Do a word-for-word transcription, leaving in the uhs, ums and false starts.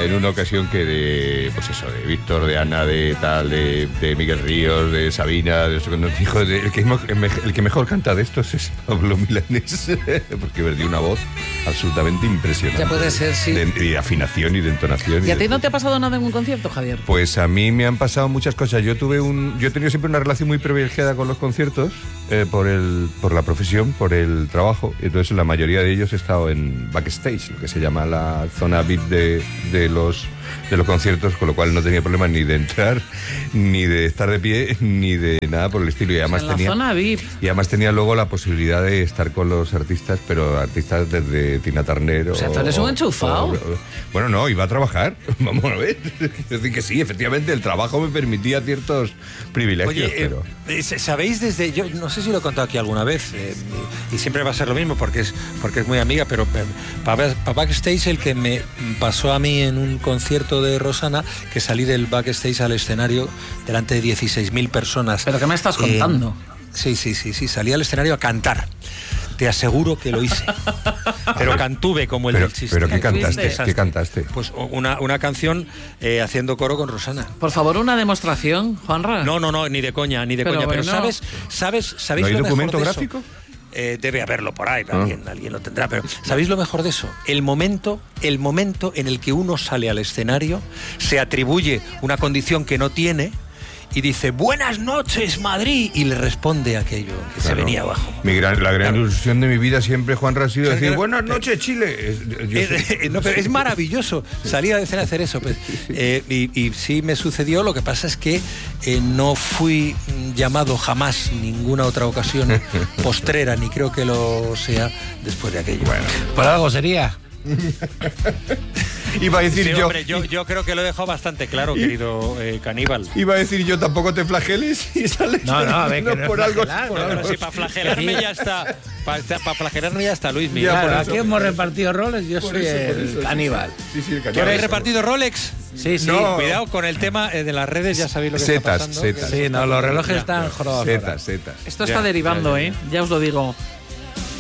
en una ocasión que de, pues eso, de Víctor, de Ana, de tal, de, de Miguel Ríos, de Sabina, de eso que nos dijo, de, el, que, el que mejor canta de estos es Pablo Milanés, porque perdió una voz absolutamente impresionante. Ya puede ser, sí. De, de afinación y de entonación. ¿Y y a ti de no todo. te ha pasado nada en un concierto, Javier? Pues a mí me han pasado muchas cosas. Yo tuve un, yo he tenido siempre una relación muy privilegiada con los conciertos, eh, por el, por la profesión, por el trabajo. Entonces la mayoría de ellos he estado en backstage, lo que se llama la zona V I P de, de los de los conciertos, con lo cual no tenía problema ni de entrar, ni de estar de pie, ni de nada por el estilo. Y además en la tenía, zona V I P. y además tenía luego la posibilidad de estar con los artistas, pero artistas desde Tina Turner. O sea, tú eres un enchufado. Bueno, no, iba a trabajar. Vamos a ver. Es decir, que sí, efectivamente, el trabajo me permitía ciertos privilegios. Oye, pero... eh, ¿sabéis desde...? Yo no sé si lo he contado aquí alguna vez, eh, y siempre va a ser lo mismo porque es, porque es muy amiga, pero eh, para, para backstage el que me pasó a mí en un concierto de Rosana, que salí del backstage al escenario delante de dieciséis mil personas. ¿Pero qué me estás contando? Eh, sí, sí, sí, sí, salí al escenario a cantar. Te aseguro que lo hice. Pero cantuve como el pero, del chiste. ¿Pero qué cantaste? Desastre. ¿Qué cantaste? Pues una, una canción eh, haciendo coro con Rosana. Por favor, una demostración, Juanra. No, no, no, ni de coña, ni de Pero coña. bueno. Pero ¿sabes, sabes, sabéis ¿No hay lo documento mejor de gráfico? Eso? Eh, debe haberlo por ahí, alguien, ah. alguien lo tendrá. Pero ¿sabéis lo mejor de eso? El momento, el momento en el que uno sale al escenario, se atribuye una condición que no tiene y dice, buenas noches, Madrid, y le responde aquello que claro. se venía abajo. Mi gran, la gran claro. ilusión de mi vida siempre, Juanra, ha sido decir, Pero, buenas noches, Chile. Yo es, sé, no, pero es maravilloso salir a escena a hacer eso. Pues, eh, y, y sí me sucedió, lo que pasa es que eh, no fui llamado jamás ninguna otra ocasión postrera, ni creo que lo sea después de aquello. Bueno, por algo sería. Iba a decir sí, yo, hombre, yo. Yo creo que lo he dejado bastante claro, y, querido eh, caníbal. Iba a decir yo, tampoco te flageles y sales. No, no, a ver, que no por algo. No, por no, algo. si para flagelarme ya está. Para, para flagelarme ya está Luis Miguel. Claro, aquí hemos repartido roles, yo soy eso, el eso, caníbal. Sí, sí, el caníbal. ¿Que habéis repartido Rolex? Sí, sí. No. Cuidado con el tema de las redes, ya sabéis lo que setas, está pasando. Setas, Sí, no, los relojes están jorobados. Setas, setas. Esto está ya, derivando, ya, ya, ya. ¿eh? Ya os lo digo.